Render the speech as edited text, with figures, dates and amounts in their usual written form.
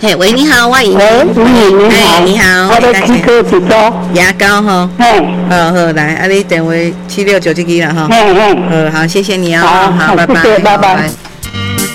嘿，喂，你好，我尹。 喂，你好。 你好。 我的皮科几多？ 牙膏哈。好，来，啊，你电话7691了哈。好，谢谢你哦。好，拜拜。 拜拜。